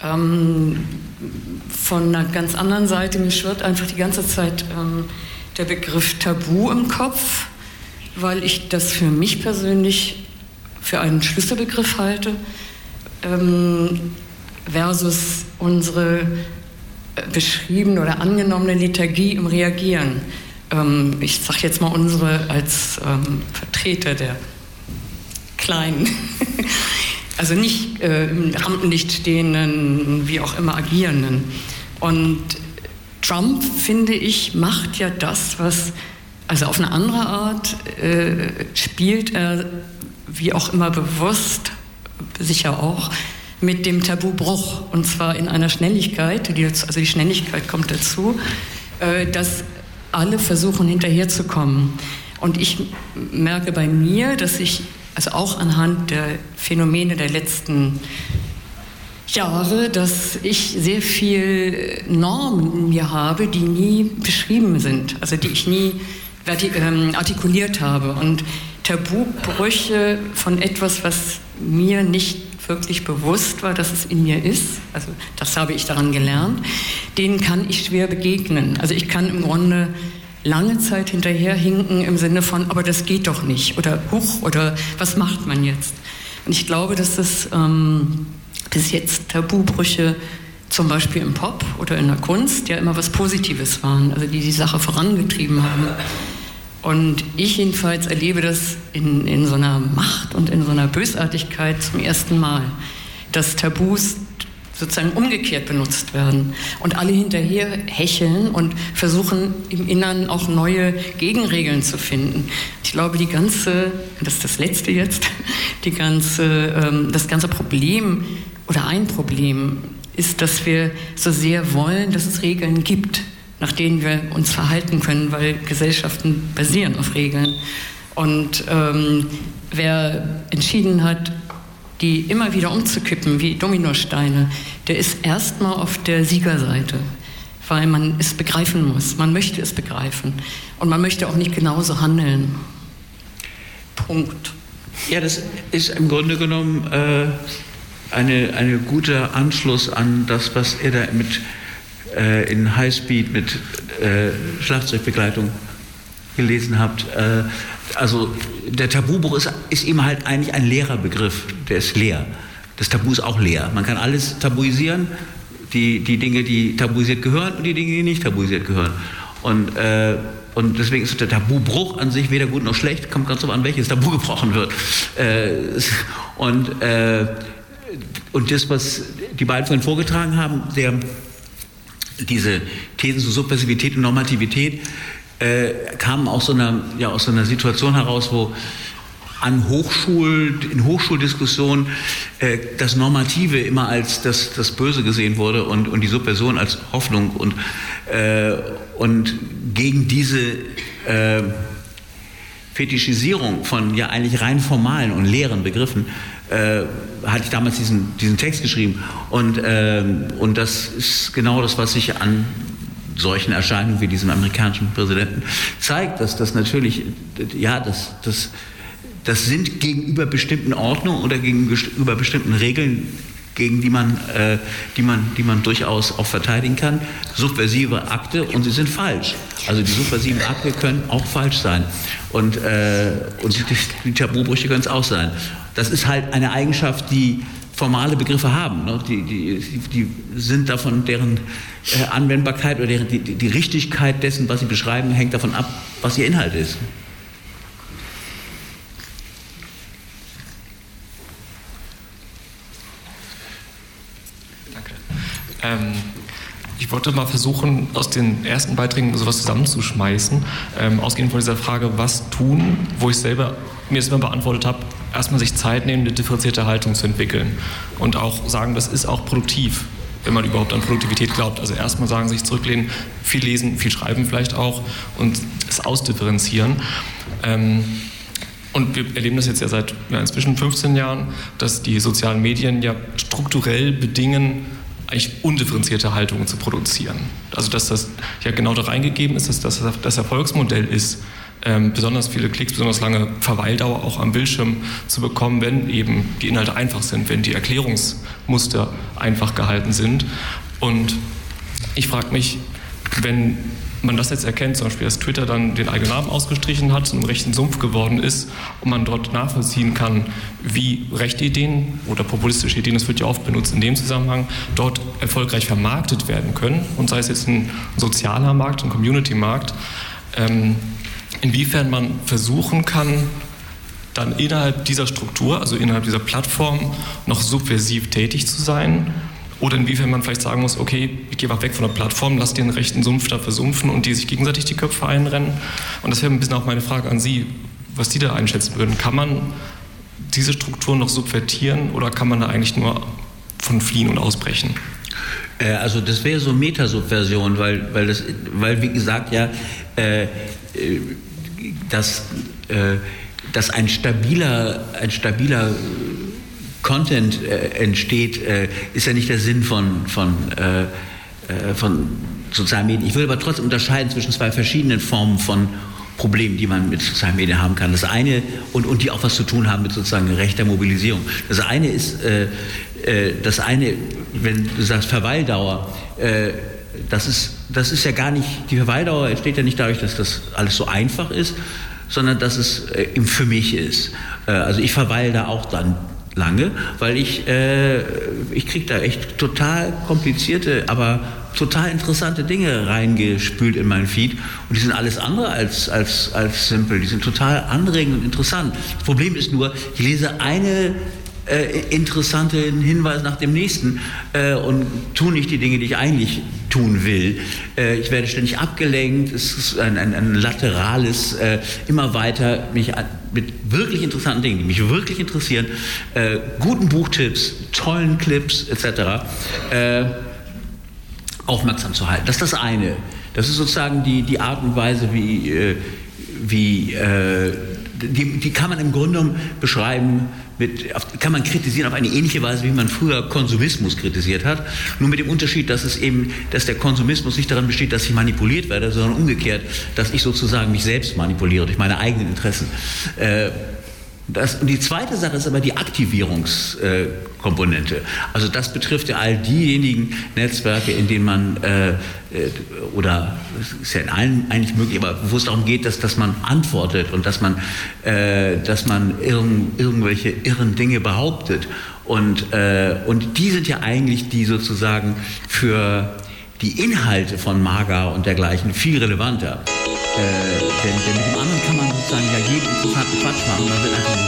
Von einer ganz anderen Seite, mir schwirrt einfach die ganze Zeit der Begriff Tabu im Kopf, weil ich das für mich persönlich für einen Schlüsselbegriff halte, versus unsere beschriebene oder angenommene Liturgie im Reagieren. Ich sage jetzt mal unsere als Vertreter der Kleinen, also nicht im Rampenlicht stehenden, wie auch immer agierenden. Und Trump, finde ich, macht ja das, was, also auf eine andere Art spielt er, wie auch immer bewusst, sicher auch, mit dem Tabubruch. Und zwar in einer Schnelligkeit, also die Schnelligkeit kommt dazu, dass alle versuchen, hinterherzukommen. Und ich merke bei mir, dass ich, also auch anhand der Phänomene der letzten Jahre, dass ich sehr viel Normen in mir habe, die nie beschrieben sind, also die ich nie artikuliert habe. Und Tabubrüche von etwas, was mir nicht wirklich bewusst war, dass es in mir ist, also das habe ich daran gelernt, denen kann ich schwer begegnen. Also ich kann im Grunde lange Zeit hinterherhinken im Sinne von, aber das geht doch nicht oder huch oder was macht man jetzt? Und ich glaube, dass das bis jetzt Tabubrüche zum Beispiel im Pop oder in der Kunst ja immer was Positives waren, also die Sache vorangetrieben haben. Und ich jedenfalls erlebe das in so einer Macht und in so einer Bösartigkeit zum ersten Mal, dass Tabus sozusagen umgekehrt benutzt werden und alle hinterher hecheln und versuchen im Inneren auch neue Gegenregeln zu finden. Ich glaube, das ist das Letzte jetzt, das ganze Problem oder ein Problem ist, dass wir so sehr wollen, dass es Regeln gibt, nach denen wir uns verhalten können, weil Gesellschaften basieren auf Regeln. Und wer entschieden hat, die immer wieder umzukippen wie Dominosteine, der ist erstmal auf der Siegerseite, weil man es begreifen muss. Man möchte es begreifen. Und man möchte auch nicht genauso handeln. Punkt. Ja, das ist im Grunde genommen eine guter Anschluss an das, was ihr da in Highspeed mit Schlagzeugbegleitung gelesen habt. Also der Tabubruch ist eben halt eigentlich ein leerer Begriff, der ist leer. Das Tabu ist auch leer. Man kann alles tabuisieren, die Dinge, die tabuisiert gehören und die Dinge, die nicht tabuisiert gehören. Und deswegen ist der Tabubruch an sich weder gut noch schlecht, kommt ganz drauf an, welches Tabu gebrochen wird. Und das, was die beiden vorhin vorgetragen haben, diese Thesen zu Subversivität und Normativität, kamen aus so einer Situation heraus, wo in Hochschuldiskussionen das Normative immer als das Böse gesehen wurde und die Subversion als Hoffnung und gegen diese Fetischisierung von ja eigentlich rein formalen und leeren Begriffen hatte ich damals diesen Text geschrieben und das ist genau das, was ich an solchen Erscheinungen wie diesem amerikanischen Präsidenten zeigt, dass das natürlich, ja, das sind gegenüber bestimmten Ordnungen oder gegenüber bestimmten Regeln, gegen die man durchaus auch verteidigen kann, subversive Akte, und sie sind falsch. Also die subversiven Akte können auch falsch sein und die Tabubrüche können es auch sein. Das ist halt eine Eigenschaft, die formale Begriffe haben, ne? Die sind davon, deren Anwendbarkeit oder die Richtigkeit dessen, was sie beschreiben, hängt davon ab, was ihr Inhalt ist. Danke. Ich wollte mal versuchen, aus den ersten Beiträgen sowas zusammenzuschmeißen, ausgehend von dieser Frage, was tun, wo ich mir das immer beantwortet habe, erstmal sich Zeit nehmen, eine differenzierte Haltung zu entwickeln und auch sagen, das ist auch produktiv, wenn man überhaupt an Produktivität glaubt. Also erstmal sagen, sich zurücklehnen, viel lesen, viel schreiben vielleicht auch und es ausdifferenzieren. Und wir erleben das jetzt ja seit inzwischen 15 Jahren, dass die sozialen Medien ja strukturell bedingen, eigentlich undifferenzierte Haltungen zu produzieren. Also dass das ja genau da reingegeben ist, dass das das Erfolgsmodell ist, besonders viele Klicks, besonders lange Verweildauer auch am Bildschirm zu bekommen, wenn eben die Inhalte einfach sind, wenn die Erklärungsmuster einfach gehalten sind. Und ich frage mich, wenn man das jetzt erkennt, zum Beispiel, dass Twitter dann den eigenen Namen ausgestrichen hat, zu einem rechten Sumpf geworden ist und man dort nachvollziehen kann, wie rechte Ideen oder populistische Ideen, das wird ja oft benutzt in dem Zusammenhang, dort erfolgreich vermarktet werden können, und sei es jetzt ein sozialer Markt, ein Community-Markt, inwiefern man versuchen kann, dann innerhalb dieser Struktur, also innerhalb dieser Plattform, noch subversiv tätig zu sein. Oder inwiefern man vielleicht sagen muss, okay, ich gehe mal weg von der Plattform, lass den rechten Sumpf da versumpfen und die sich gegenseitig die Köpfe einrennen. Und das wäre ein bisschen auch meine Frage an Sie, was Sie da einschätzen würden. Kann man diese Strukturen noch subvertieren oder kann man da eigentlich nur von fliehen und ausbrechen? Also das wäre so Metasubversion, weil wie gesagt ja, dass ein stabiler Content entsteht, ist ja nicht der Sinn von sozialen Medien. Ich will aber trotzdem unterscheiden zwischen zwei verschiedenen Formen von Problemen, die man mit sozialen Medien haben kann. Das eine, und die auch was zu tun haben mit sozusagen rechter Mobilisierung. Das eine ist, wenn du sagst Verweildauer, das ist ja gar nicht, die Verweildauer entsteht ja nicht dadurch, dass das alles so einfach ist, sondern dass es für mich ist. Also ich verweile da auch dann lange, weil ich kriege da echt total komplizierte, aber total interessante Dinge reingespült in meinen Feed, und die sind alles andere als simpel, die sind total anregend und interessant. Das Problem ist nur, ich lese eine interessanten Hinweis nach dem nächsten und tue nicht die Dinge, die ich eigentlich tun will. Ich werde ständig abgelenkt, es ist ein laterales, immer weiter mich mit wirklich interessanten Dingen, die mich wirklich interessieren, guten Buchtipps, tollen Clips etc. Aufmerksam zu halten. Das ist das eine. Das ist sozusagen die Art und Weise, die kann man im Grunde genommen beschreiben, kann man kritisieren auf eine ähnliche Weise, wie man früher Konsumismus kritisiert hat. Nur mit dem Unterschied, dass der Konsumismus nicht daran besteht, dass ich manipuliert werde, sondern umgekehrt, dass ich sozusagen mich selbst manipuliere durch meine eigenen Interessen. Und die zweite Sache ist aber die Aktivierungskomponente. Also das betrifft ja all diejenigen Netzwerke, in denen man, oder es ist ja in allen eigentlich möglich, aber wo es darum geht, dass man antwortet und dass man irgendwelche irren Dinge behauptet. Und die sind ja eigentlich die sozusagen für die Inhalte von MAGA und dergleichen viel relevanter. Denn mit dem anderen kann man sozusagen ja jeden interessanten Quatsch machen. Man will einfach